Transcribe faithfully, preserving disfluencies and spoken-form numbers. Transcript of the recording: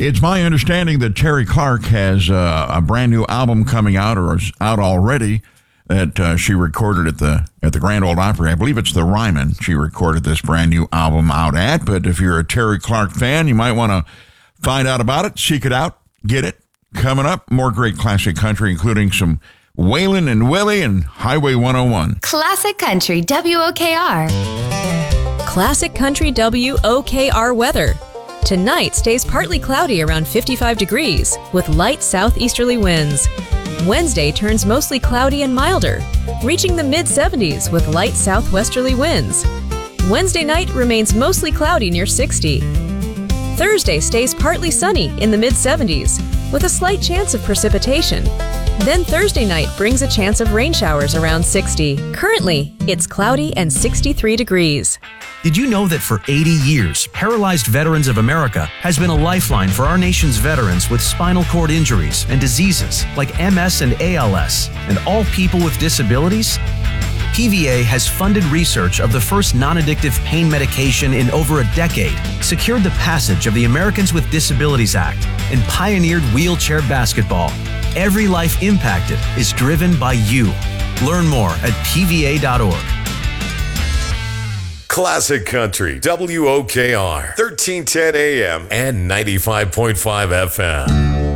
It's my understanding that Terry Clark has uh, a brand new album coming out, or is out already, that uh, she recorded at the at the Grand Ole Opry. I believe it's the Ryman she recorded this brand new album out at. But if you're a Terry Clark fan, you might want to find out about it, seek it out, get it. Coming up, more great classic country, including some Waylon and Willie and Highway one oh one. Classic Country W O K R. Classic Country W O K R weather. Tonight stays partly cloudy around fifty-five degrees with light southeasterly winds. Wednesday turns mostly cloudy and milder, reaching the mid seventies with light southwesterly winds. Wednesday night remains mostly cloudy near sixty. Thursday stays partly sunny in the mid seventies with a slight chance of precipitation. Then Thursday night brings a chance of rain showers around sixty. Currently, it's cloudy and sixty-three degrees. Did you know that for eighty years, Paralyzed Veterans of America has been a lifeline for our nation's veterans with spinal cord injuries and diseases like M S and A L S, and all people with disabilities? P V A has funded research of the first non-addictive pain medication in over a decade, secured the passage of the Americans with Disabilities Act, and pioneered wheelchair basketball. Every life impacted is driven by you. Learn more at P V A dot org. Classic Country W O K R, thirteen ten A M and ninety-five point five F M.